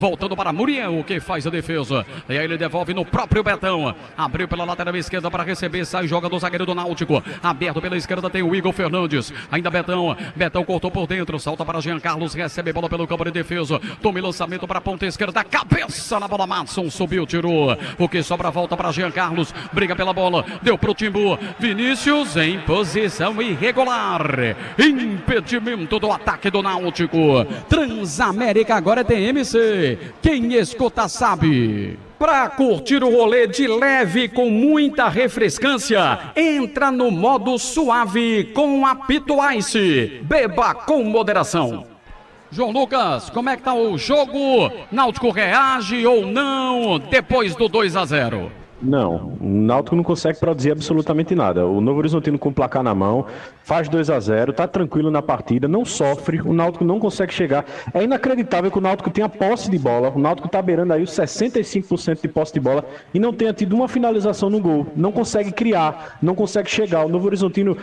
Voltando para Muriel, que faz a defesa. E aí ele devolve no próprio Betão. Abriu pela lateral esquerda para receber. Sai, joga do zagueiro do Náutico. Aberto pela esquerda tem o Igor Fernandes. Ainda Betão. Betão cortou por dentro. Salta para Jean Carlos. Recebe bola pelo campo de defesa. Toma o lançamento para a ponta esquerda. Cabeça na bola. Madson subiu, tirou. O que sobra volta para Jean Carlos. Briga pela bola. Deu pro Timbu. Vinícius em posição irregular. Impedimento do ataque do Náutico. Transamérica agora é TMC. Quem escuta sabe. Pra curtir o rolê de leve com muita refrescância, entra no modo suave com Apito Ice. Beba com moderação. João Lucas, como é que tá o jogo? Náutico reage ou não depois do 2-0? Não, o Náutico não consegue produzir absolutamente nada. O Novo Horizontino com o placar na mão, faz 2-0, tá tranquilo na partida, não sofre, o Náutico não consegue chegar. É inacreditável que o Náutico tenha posse de bola, o Náutico tá beirando aí os 65% de posse de bola e não tenha tido uma finalização no gol. Não consegue criar, não consegue chegar. O Novo Horizontino,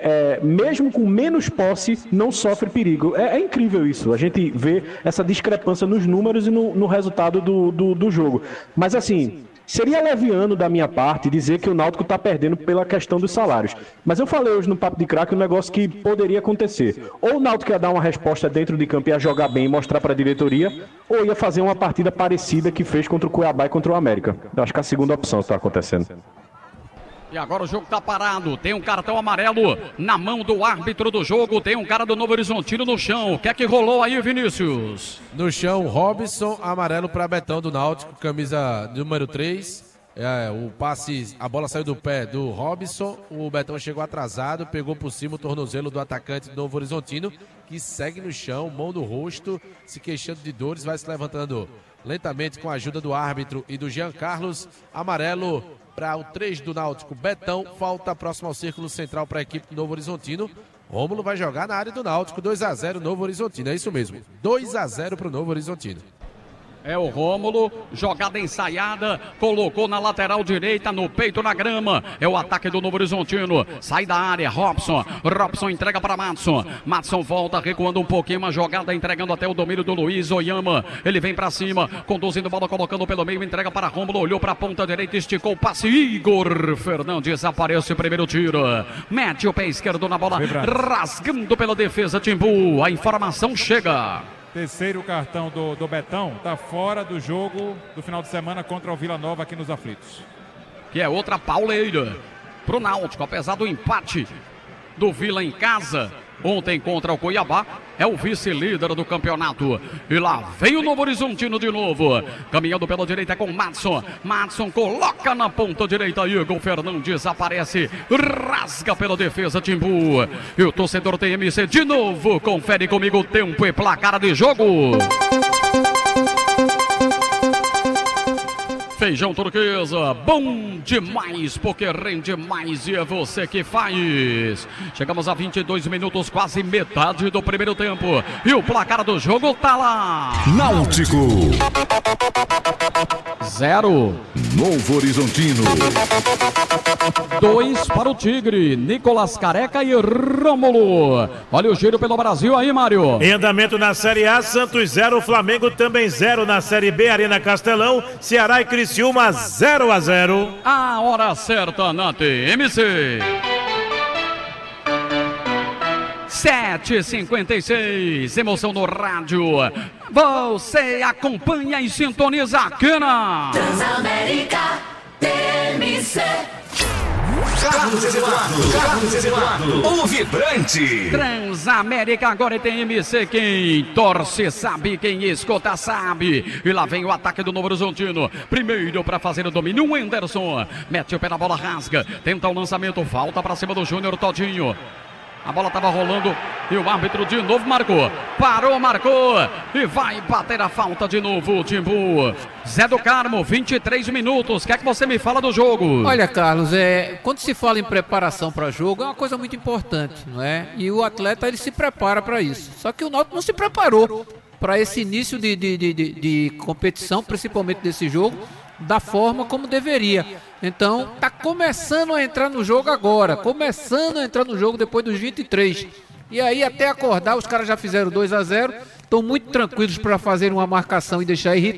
mesmo com menos posse, não sofre perigo. É incrível isso, a gente vê essa discrepância nos números e no resultado do jogo. Mas assim... Seria leviano da minha parte dizer que o Náutico está perdendo pela questão dos salários. Mas eu falei hoje no Papo de Craque um negócio que poderia acontecer. Ou o Náutico ia dar uma resposta dentro de campo e ia jogar bem e mostrar para a diretoria, ou ia fazer uma partida parecida que fez contra o Cuiabá e contra o América. Eu acho que a segunda opção está acontecendo. E agora o jogo tá parado, tem um cartão amarelo na mão do árbitro do jogo, tem um cara do Novo Horizontino no chão. O que é que rolou aí, Vinícius? No chão, Robson, amarelo para Betão do Náutico, camisa número 3. O passe, a bola saiu do pé do Robson, o Betão chegou atrasado, pegou por cima o tornozelo do atacante do Novo Horizontino, que segue no chão, mão no rosto, se queixando de dores, vai se levantando lentamente com a ajuda do árbitro e do Jean Carlos. Amarelo para o 3 do Náutico, Betão, falta próximo ao círculo central para a equipe do Novo Horizontino. Rômulo vai jogar na área do Náutico, 2-0 Novo Horizontino, é isso mesmo, 2-0 para o Novo Horizontino. É o Rômulo, jogada ensaiada, colocou na lateral direita, no peito, na grama. É o ataque do Novo Horizontino. Sai da área, Robson entrega para Madson. Madson volta, recuando um pouquinho, uma jogada entregando até o domínio do Luiz Oyama. Ele vem para cima, conduzindo bola, colocando pelo meio, entrega para Rômulo, olhou para a ponta direita, esticou o passe. Igor Fernandes aparece o primeiro tiro. Mete o pé esquerdo na bola, rasgando pela defesa, Timbu. A informação chega. Terceiro cartão do Betão, está fora do jogo do final de semana contra o Vila Nova aqui nos Aflitos. Que é outra pauleira pro Náutico, apesar do empate do Vila em casa ontem contra o Cuiabá, é o vice-líder do campeonato. E lá vem o Novo Horizontino de novo, caminhando pela direita com Madson. Madson coloca na ponta direita, Igor Fernandes aparece, rasga pela defesa, Timbu. E o torcedor TMC de novo confere comigo o tempo e placar de jogo. Feijão turquesa, bom demais, porque rende mais e é você que faz. Chegamos a 22 minutos, quase metade do primeiro tempo. E o placar do jogo tá lá. Náutico 0. Novo Horizontino 2 para o Tigre, Nicolas Careca e Rômulo. Olha o giro pelo Brasil aí, Mário. Em andamento na Série A, Santos 0, Flamengo também 0 na Série B, Arena Castelão, Ceará e Criciúma 0-0. A hora certa na TMC. 7h56, emoção no rádio. Você acompanha e sintoniza aqui na Transamérica TMC. Carlos Eduardo, o vibrante. Transamérica agora é TMC, quem torce sabe, quem escuta sabe. E lá vem o ataque do Novo Horizontino. Primeiro para fazer o domínio, o Anderson mete o pé na bola, rasga, tenta o lançamento, falta para cima do Júnior Todinho. A bola estava rolando e o árbitro de novo marcou. Parou, marcou e vai bater a falta de novo, Timbu. Zé do Carmo, 23 minutos. O que é que você me fala do jogo? Olha, Carlos, quando se fala em preparação para jogo, é uma coisa muito importante, não é? E o atleta, ele se prepara para isso. Só que o Náutico não se preparou para esse início de competição, principalmente desse jogo, da forma como deveria. Então, tá começando a entrar no jogo agora, começando a entrar no jogo depois dos 23. E aí, até acordar, os caras já fizeram 2-0, estão muito tranquilos para fazer uma marcação e deixar irritar